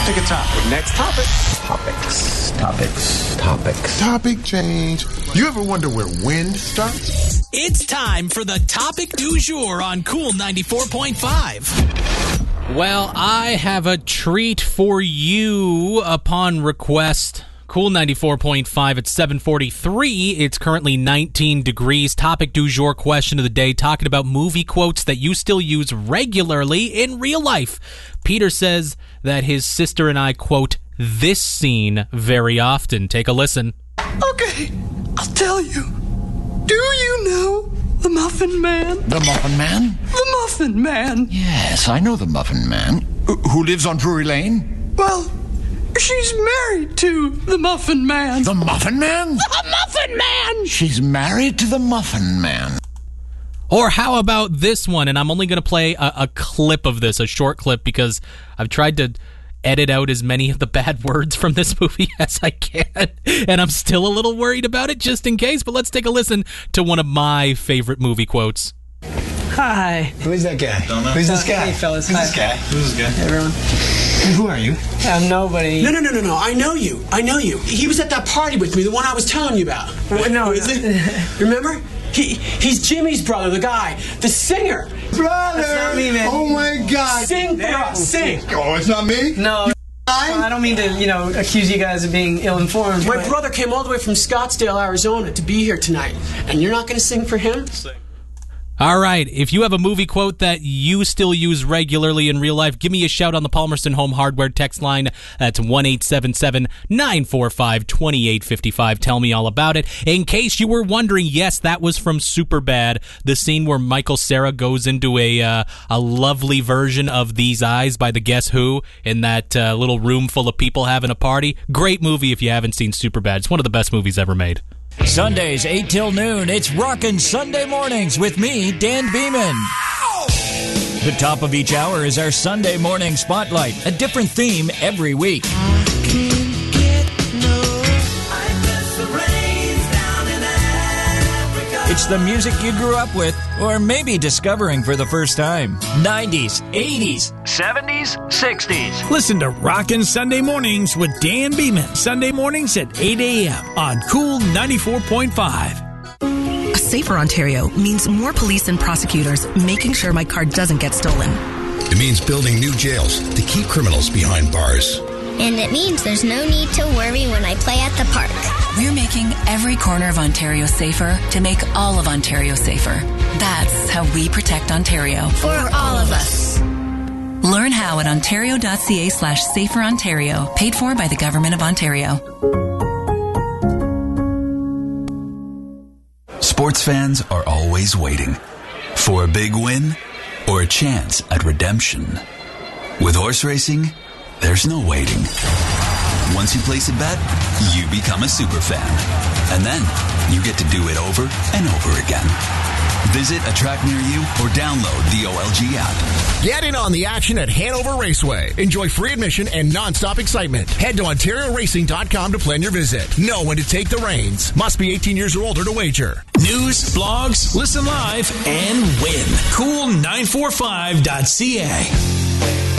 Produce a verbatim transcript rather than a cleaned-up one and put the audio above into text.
Pick a topic. Next topic. Topics, topics, topics. Topic change. You ever wonder where wind starts? It's time for the topic du jour on Cool ninety-four point five. Well, I have a treat for you upon request. Cool ninety-four point five at seven forty-three. It's currently nineteen degrees. Topic du jour question of the day, talking about movie quotes that you still use regularly in real life. Peter says that his sister and I quote this scene very often. Take a listen. Okay, I'll tell you. Do you know the Muffin Man? The Muffin Man? The Muffin Man. Yes, I know the Muffin Man. Who lives on Drury Lane? Well, she's married to the Muffin Man. The Muffin Man? The Muffin Man! She's married to the Muffin Man. Or how about this one? And I'm only going to play a, a clip of this, a short clip, because I've tried to edit out as many of the bad words from this movie as I can. And I'm still a little worried about it just in case. But let's take a listen to one of my favorite movie quotes. Hi. Who is that guy? Don't know. Who's this guy? Hey, fellas. Who's Hi. this guy? Who's this guy? Hey, everyone. Who are you? I'm nobody. No, no, no, no, no. I know you. I know you. He was at that party with me, the one I was telling you about. Well, no, Is it? Remember? He He's Jimmy's brother, the guy, the singer. Brother! That's not me, man. Oh my God! Sing for us, sing. Oh, it's not me? No. I don't mean to, you know, accuse you guys of being ill-informed. My but brother came all the way from Scottsdale, Arizona to be here tonight. And you're not going to sing for him? Sing. All right, if you have a movie quote that you still use regularly in real life, give me a shout on the Palmerston Home Hardware text line. That's one eight seven seven, nine four five, two eight five five. Tell me all about it. In case you were wondering, yes, that was from Superbad, the scene where Michael Cera goes into a uh, a lovely version of These Eyes by the Guess Who in that uh, little room full of people having a party. Great movie if you haven't seen Superbad. It's one of the best movies ever made. Sundays, eight till noon, it's Rockin' Sunday Mornings with me, Dan Beeman. The top of each hour is our Sunday Morning Spotlight, a different theme every week. It's the music you grew up with, or maybe discovering for the first time. nineties, eighties, seventies, sixties. Listen to Rockin' Sunday Mornings with Dan Beeman. Sunday mornings at eight a.m. on Cool ninety-four point five. A safer Ontario means more police and prosecutors making sure my car doesn't get stolen. It means building new jails to keep criminals behind bars. And it means there's no need to worry when I play at the park. We're making every corner of Ontario safer to make all of Ontario safer. That's how we protect Ontario. For all of us. Learn how at ontario.ca slash safer Ontario. Paid for by the Government of Ontario. Sports fans are always waiting for a big win or a chance at redemption. With horse racing, there's no waiting. Once you place a bet, you become a super fan. And then you get to do it over and over again. Visit a track near you or download the O L G app. Get in on the action at Hanover Raceway. Enjoy free admission and non-stop excitement. Head to ontario racing dot com to plan your visit. Know when to take the reins. Must be eighteen years or older to wager. News, blogs, listen live, and win. Cool nine four five dot c a.